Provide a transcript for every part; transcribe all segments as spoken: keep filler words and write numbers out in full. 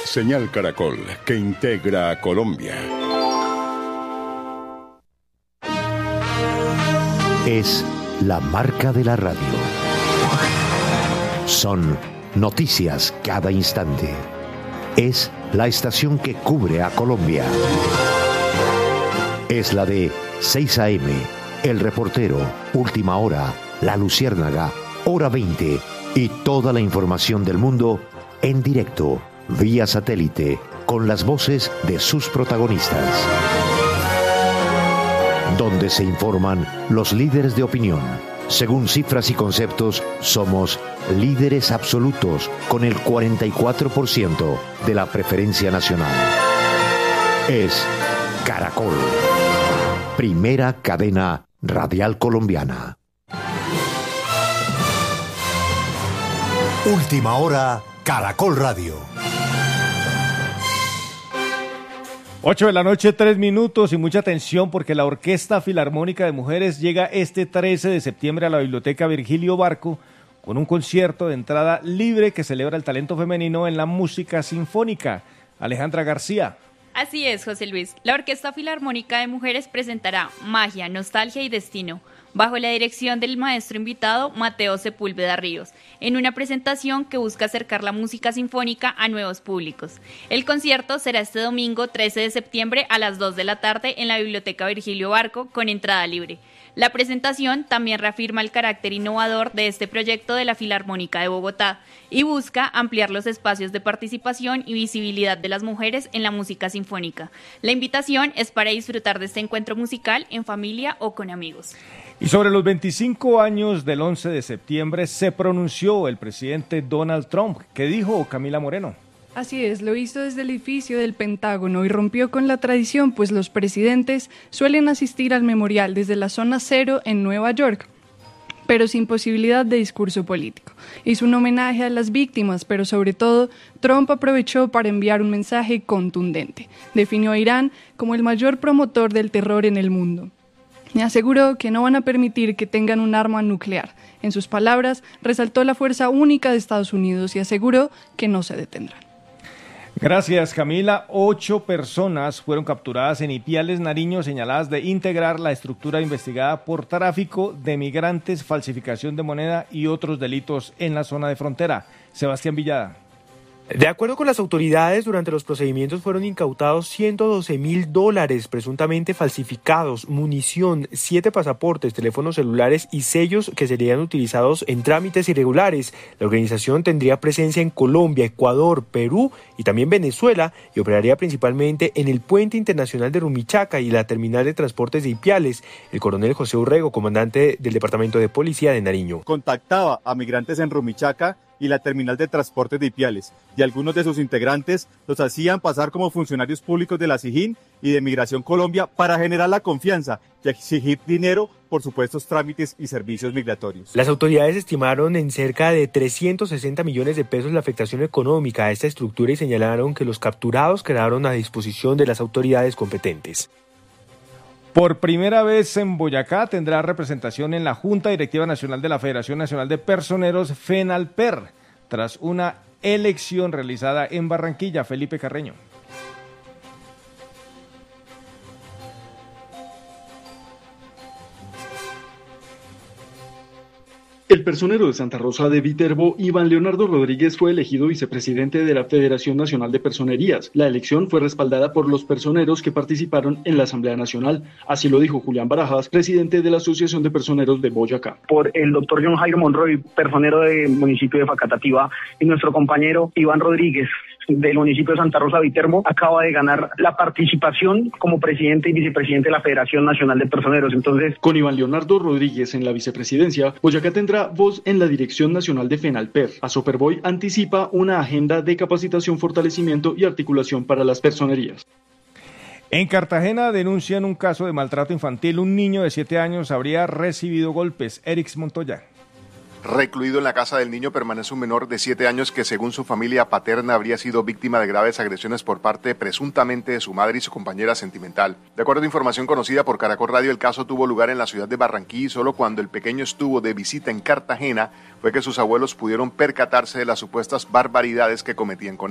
Señal Caracol, que integra a Colombia. Es la marca de la radio. Son noticias cada instante. Es la estación que cubre a Colombia. Es la de seis a eme, El Reportero, Última Hora, La Luciérnaga, Hora veinte y toda la información del mundo en directo, vía satélite, con las voces de sus protagonistas. Donde se informan los líderes de opinión. Según cifras y conceptos, somos líderes absolutos con el cuarenta y cuatro por ciento de la preferencia nacional. Es Caracol, primera cadena radial colombiana. Última Hora, Caracol Radio. ocho de la noche, tres minutos y mucha atención porque la Orquesta Filarmónica de Mujeres llega este trece de septiembre a la Biblioteca Virgilio Barco con un concierto de entrada libre que celebra el talento femenino en la música sinfónica. Alejandra García. Así es, José Luis. La Orquesta Filarmónica de Mujeres presentará Magia, Nostalgia y Destino, bajo la dirección del maestro invitado Mateo Sepúlveda Ríos, en una presentación que busca acercar la música sinfónica a nuevos públicos. El concierto será este domingo trece de septiembre a las dos de la tarde en la Biblioteca Virgilio Barco con entrada libre. La presentación también reafirma el carácter innovador de este proyecto de la Filarmónica de Bogotá y busca ampliar los espacios de participación y visibilidad de las mujeres en la música sinfónica. La invitación es para disfrutar de este encuentro musical en familia o con amigos. Y sobre los veinticinco años del once de septiembre se pronunció el presidente Donald Trump. ¿Qué dijo Camila Moreno? Así es, lo hizo desde el edificio del Pentágono y rompió con la tradición, pues los presidentes suelen asistir al memorial desde la zona cero en Nueva York, pero sin posibilidad de discurso político. Hizo un homenaje a las víctimas, pero sobre todo, Trump aprovechó para enviar un mensaje contundente. Definió a Irán como el mayor promotor del terror en el mundo. Y aseguró que no van a permitir que tengan un arma nuclear. En sus palabras, resaltó la fuerza única de Estados Unidos y aseguró que no se detendrán. Gracias, Camila. Ocho personas fueron capturadas en Ipiales, Nariño, señaladas de integrar la estructura investigada por tráfico de migrantes, falsificación de moneda y otros delitos en la zona de frontera. Sebastián Villada. De acuerdo con las autoridades, durante los procedimientos fueron incautados ciento doce mil dólares presuntamente falsificados, munición, siete pasaportes, teléfonos celulares y sellos que serían utilizados en trámites irregulares. La organización tendría presencia en Colombia, Ecuador, Perú y también Venezuela y operaría principalmente en el puente internacional de Rumichaca y la terminal de transportes de Ipiales. El coronel José Urrego, comandante del Departamento de Policía de Nariño. Contactaba a migrantes en Rumichaca y la terminal de transportes de Ipiales, y algunos de sus integrantes los hacían pasar como funcionarios públicos de la SIJIN y de Migración Colombia para generar la confianza y exigir dinero por supuestos trámites y servicios migratorios. Las autoridades estimaron en cerca de trescientos sesenta millones de pesos la afectación económica a esta estructura y señalaron que los capturados quedaron a disposición de las autoridades competentes. Por primera vez en Boyacá tendrá representación en la Junta Directiva Nacional de la Federación Nacional de Personeros, FENALPER, tras una elección realizada en Barranquilla. Felipe Carreño. El personero de Santa Rosa de Viterbo, Iván Leonardo Rodríguez, fue elegido vicepresidente de la Federación Nacional de Personerías. La elección fue respaldada por los personeros que participaron en la Asamblea Nacional. Así lo dijo Julián Barajas, presidente de la Asociación de Personeros de Boyacá. Por el doctor John Jairo Monroy, personero del municipio de Facatativá, y nuestro compañero Iván Rodríguez, del municipio de Santa Rosa de Viterbo, acaba de ganar la participación como presidente y vicepresidente de la Federación Nacional de Personeros. Entonces, con Iván Leonardo Rodríguez en la vicepresidencia, Boyacá tendrá voz en la Dirección Nacional de FENALPER. Asoperboy anticipa una agenda de capacitación, fortalecimiento y articulación para las personerías. En Cartagena denuncian un caso de maltrato infantil. Un niño de siete años habría recibido golpes. Erix Montoya. Recluido en la casa del niño permanece un menor de siete años que, según su familia paterna, habría sido víctima de graves agresiones por parte presuntamente de su madre y su compañera sentimental. De acuerdo a información conocida por Caracol Radio, el caso tuvo lugar en la ciudad de Barranquilla y solo cuando el pequeño estuvo de visita en Cartagena fue que sus abuelos pudieron percatarse de las supuestas barbaridades que cometían con él.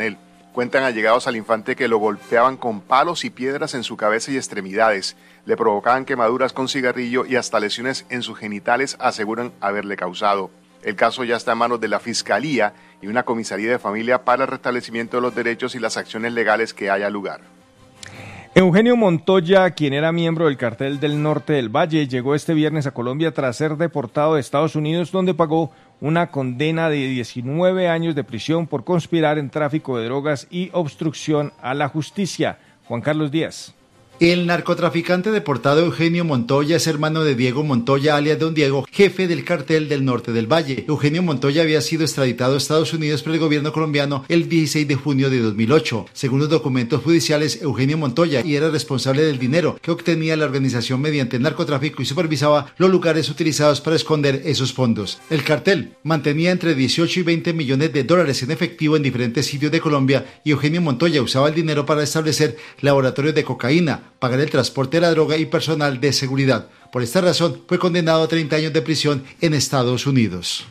Cuentan allegados al infante que lo golpeaban con palos y piedras en su cabeza y extremidades, le provocaban quemaduras con cigarrillo y hasta lesiones en sus genitales aseguran haberle causado. El caso ya está en manos de la Fiscalía y una comisaría de familia para el restablecimiento de los derechos y las acciones legales que haya lugar. Eugenio Montoya, quien era miembro del Cartel del Norte del Valle, llegó este viernes a Colombia tras ser deportado de Estados Unidos, donde pagó una condena de diecinueve años de prisión por conspirar en tráfico de drogas y obstrucción a la justicia. Juan Carlos Díaz. El narcotraficante deportado Eugenio Montoya es hermano de Diego Montoya, alias Don Diego, jefe del Cartel del Norte del Valle. Eugenio Montoya había sido extraditado a Estados Unidos por el gobierno colombiano el dieciséis de junio de dos mil ocho. Según los documentos judiciales, Eugenio Montoya y era responsable del dinero que obtenía la organización mediante el narcotráfico y supervisaba los lugares utilizados para esconder esos fondos. El cartel mantenía entre dieciocho y veinte millones de dólares en efectivo en diferentes sitios de Colombia y Eugenio Montoya usaba el dinero para establecer laboratorios de cocaína, pagar el transporte de la droga y personal de seguridad. Por esta razón, fue condenado a treinta años de prisión en Estados Unidos.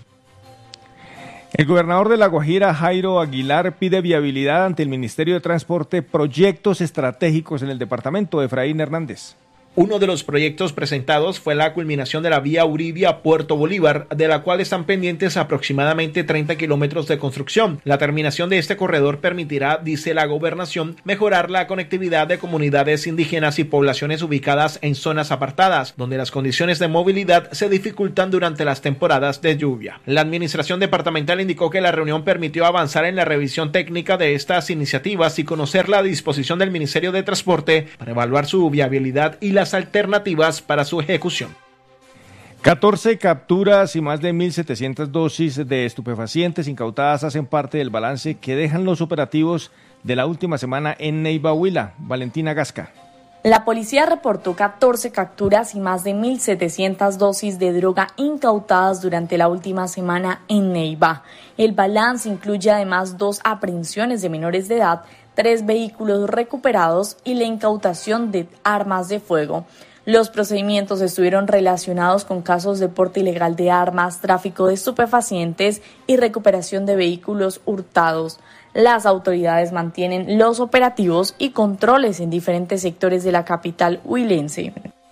El gobernador de La Guajira, Jairo Aguilar, pide viabilidad ante el Ministerio de Transporte proyectos estratégicos en el departamento. Efraín Hernández. Uno de los proyectos presentados fue la culminación de la vía Uribia-Puerto Bolívar, de la cual están pendientes aproximadamente treinta kilómetros de construcción. La terminación de este corredor permitirá, dice la gobernación, mejorar la conectividad de comunidades indígenas y poblaciones ubicadas en zonas apartadas, donde las condiciones de movilidad se dificultan durante las temporadas de lluvia. La administración departamental indicó que la reunión permitió avanzar en la revisión técnica de estas iniciativas y conocer la disposición del Ministerio de Transporte para evaluar su viabilidad y las alternativas para su ejecución. catorce capturas y más de mil setecientas dosis de estupefacientes incautadas hacen parte del balance que dejan los operativos de la última semana en Neiva, Huila. Valentina Gasca. La policía reportó catorce capturas y más de mil setecientas dosis de droga incautadas durante la última semana en Neiva. El balance incluye además dos aprehensiones de menores de edad, tres vehículos recuperados y la incautación de armas de fuego. Los procedimientos estuvieron relacionados con casos de porte ilegal de armas, tráfico de estupefacientes y recuperación de vehículos hurtados. Las autoridades mantienen los operativos y controles en diferentes sectores de la capital huilense.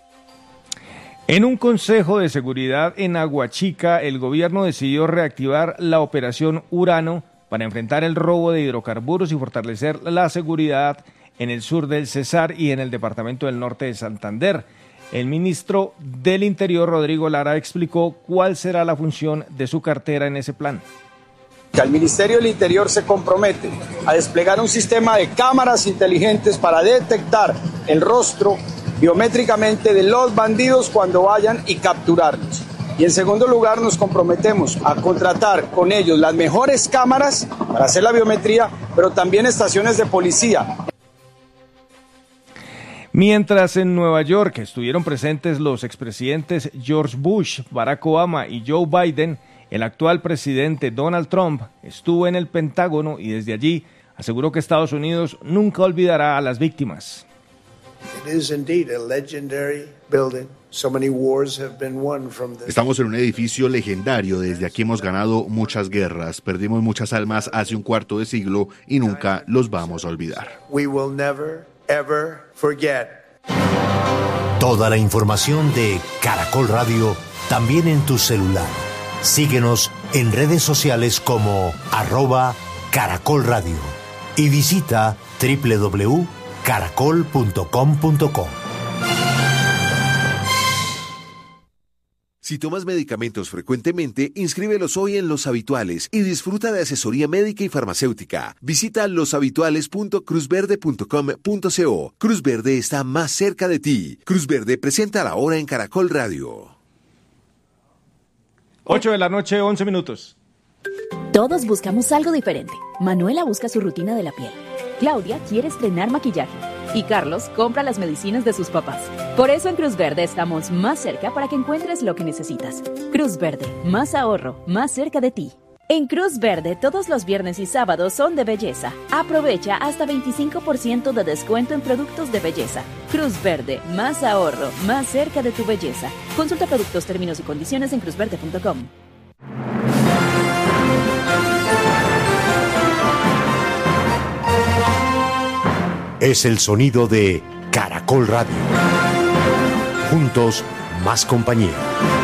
En un consejo de seguridad en Aguachica, el gobierno decidió reactivar la operación Urano para enfrentar el robo de hidrocarburos y fortalecer la seguridad en el sur del Cesar y en el departamento del norte de Santander. El ministro del Interior, Rodrigo Lara, explicó cuál será la función de su cartera en ese plan. El Ministerio del Interior se compromete a desplegar un sistema de cámaras inteligentes para detectar el rostro biométricamente de los bandidos cuando vayan y capturarlos. Y en segundo lugar, nos comprometemos a contratar con ellos las mejores cámaras para hacer la biometría, pero también estaciones de policía. Mientras en Nueva York estuvieron presentes los expresidentes George Bush, Barack Obama y Joe Biden, el actual presidente Donald Trump estuvo en el Pentágono y desde allí aseguró que Estados Unidos nunca olvidará a las víctimas. Estamos en un edificio legendario, desde aquí hemos ganado muchas guerras, perdimos muchas almas hace un cuarto de siglo y nunca los vamos a olvidar. Toda la información de Caracol Radio también en tu celular. Síguenos en redes sociales como arroba Caracol Radio y visita doble u doble u doble u punto caracol punto com punto co. Si tomas medicamentos frecuentemente, inscríbelos hoy en Los Habituales y disfruta de asesoría médica y farmacéutica. Visita los habituales punto cruz verde punto com punto co. Cruz Verde está más cerca de ti. Cruz Verde presenta la hora en Caracol Radio. ocho de la noche, once minutos. Todos buscamos algo diferente. Manuela busca su rutina de la piel. Claudia quiere estrenar maquillaje. Y Carlos compra las medicinas de sus papás. Por eso en Cruz Verde estamos más cerca para que encuentres lo que necesitas. Cruz Verde, más ahorro, más cerca de ti. En Cruz Verde, todos los viernes y sábados son de belleza. Aprovecha hasta veinticinco por ciento de descuento en productos de belleza. Cruz Verde, más ahorro, más cerca de tu belleza. Consulta productos, términos y condiciones en cruz verde punto com. es el sonido de Caracol Radio. Juntos, más compañía.